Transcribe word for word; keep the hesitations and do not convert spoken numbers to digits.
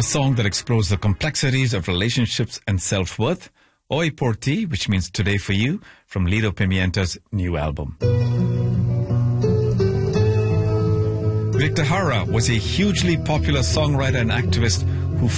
song that explores the complexities of relationships and self-worth. Oi por ti, which means today for you, from Lido Pimienta's new album. Victor Jara was a hugely popular songwriter and activist